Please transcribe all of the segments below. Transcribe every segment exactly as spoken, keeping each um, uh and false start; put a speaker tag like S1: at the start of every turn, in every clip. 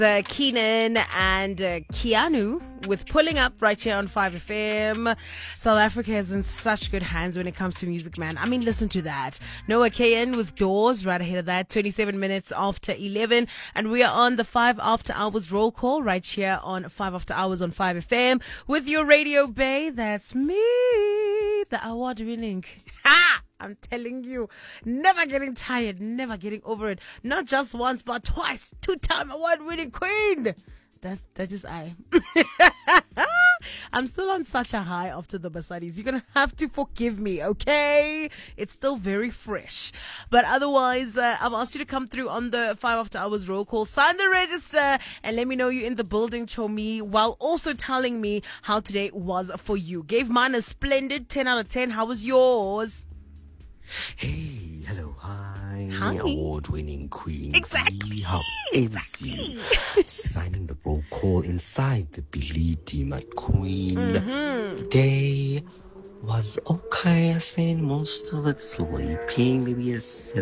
S1: Uh, Keenan and uh, Keanu with Pulling Up right here on five F M. South Africa is in such good hands when it comes to music, man. I mean, listen to that. Noah K N with Doors right ahead of that, twenty-seven minutes after eleven. And we are on the five After Hours roll call right here on five After Hours on five F M with your radio bay. That's me, the award winning. Ha! I'm telling you, never getting tired, never getting over it. Not just once, but twice. Two-time award-winning queen. That's, that is I. I'm still on such a high after the Basadis. You're going to have to forgive me, okay? It's still very fresh. But otherwise, uh, I've asked you to come through on the five After Hours roll call. Sign the register and let me know you're in the building, Chomi, while also telling me how today was for you. Gave mine a splendid ten out of ten. How was yours?
S2: Hey, hello, hi,
S1: Hi.
S2: award-winning queen.
S1: Exactly,
S2: How
S1: exactly.
S2: is you? Signing the roll call inside the Biliti, my queen.
S1: Mm-hmm.
S2: Today was okay. I spent most of it sleeping, maybe a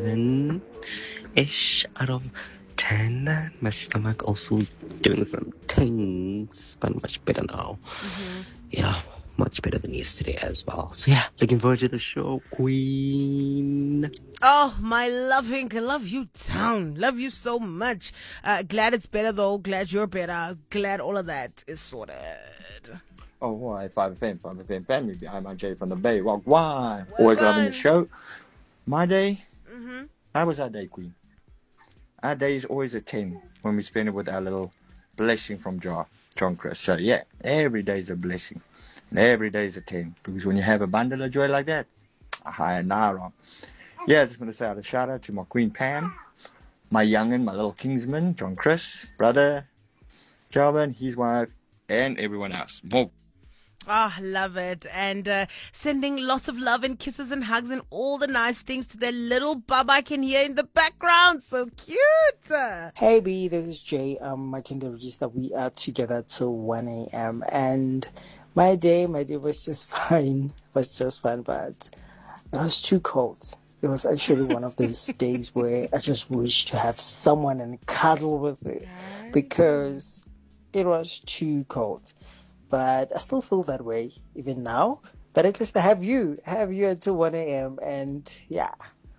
S2: seven-ish out of ten. My stomach also doing some things, but much better now.
S1: Mm-hmm.
S2: Yeah. Much better than yesterday as well. So yeah, looking forward to the show, queen.
S1: Oh, my loving, I love you down. Love you so much. Uh, glad it's better though. Glad you're better. Glad all of that is sorted.
S3: Oh, why? five F M, five F M family behind my J from the Bay. Walk why? Always loving the show. My day,
S1: Mm-hmm.
S3: how was our day, queen? Our day is always a ten when we spend it with our little blessing from John, John Chris. So yeah, every day is a blessing. And every day is a ten. Because when you have a bundle of joy like that, a higher naira. Yeah, I just want to say a shout out to my Queen Pam, my youngin, my little Kingsman, John Chris, brother, Calvin, his wife, and everyone else. Whoa.
S1: Ah, love it. And uh, sending lots of love and kisses and hugs and all the nice things to their little bub I can hear in the background. So cute.
S4: Hey B, this is Jay. Um, I can register. We are together till one a.m. and my day, my day was just fine. It was just fine, but it was too cold. It was actually one of those days where I just wish to have someone and cuddle with it because it was too cold. But I still feel that way even now. But at least I have you. I have you until one a.m. and yeah.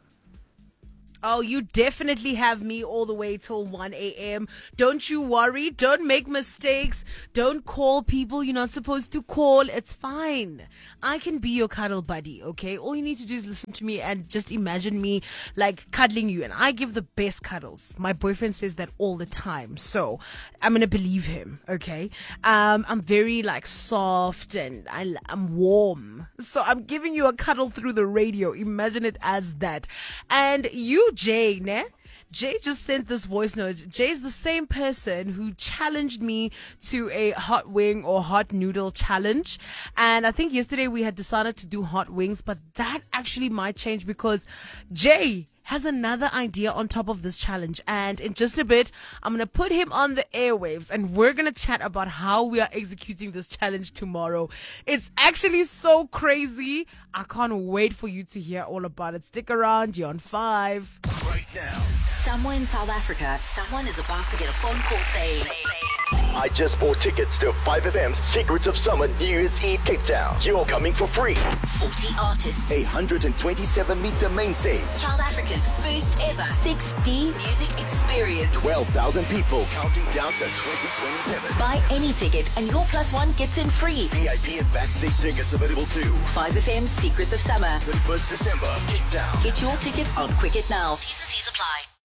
S1: Oh, you definitely have me all the way till one a.m. Don't you worry. Don't make mistakes. Don't call people you're not supposed to call. It's fine. I can be your cuddle buddy, okay? All you need to do is listen to me and just imagine me like cuddling you. And I give the best cuddles. My boyfriend says that all the time. So I'm going to believe him, okay? Um, I'm very like soft and I, I'm warm. So I'm giving you a cuddle through the radio. Imagine it as that. And you Jay, ne? Jay just sent this voice note. Jay's the same person who challenged me to a hot wing or hot noodle challenge. And I think yesterday we had decided to do hot wings, but that actually might change because Jay has another idea on top of this challenge. And in just a bit, I'm going to put him on the airwaves and we're going to chat about how we are executing this challenge tomorrow. It's actually so crazy. I can't wait for you to hear all about it. Stick around. You're on five.
S5: Right now.
S6: Somewhere in South Africa, someone is about to get a phone call saying,
S5: I just bought tickets to five F M's Secrets of Summer New Year's Eve Kickdown. You're coming for free.
S6: forty artists.
S5: A one hundred twenty-seven meter main stage.
S6: South Africa's first ever six D music experience.
S5: twelve thousand people counting down to twenty twenty-seven.
S6: Buy any ticket and your plus one gets in free.
S5: V I P and backstage tickets available too.
S6: five F M's Secrets of Summer.
S5: thirty-first December, Kickdown.
S6: Get your ticket on Quicket now. T's and C's apply.